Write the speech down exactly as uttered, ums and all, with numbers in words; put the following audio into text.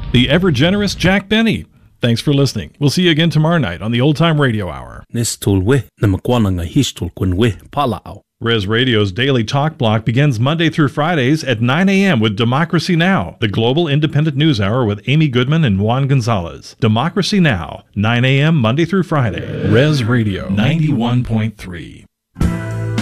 the ever-generous Jack Benny. Thanks for listening. We'll see you again tomorrow night on the Old Time Radio Hour. Nestulwe na makwana nga histol kunwe palao. Res Radio's daily talk block begins Monday through Fridays at nine a.m. with Democracy Now!, the global independent news hour with Amy Goodman and Juan Gonzalez. Democracy Now!, nine a.m. Monday through Friday. Res Radio ninety-one point three.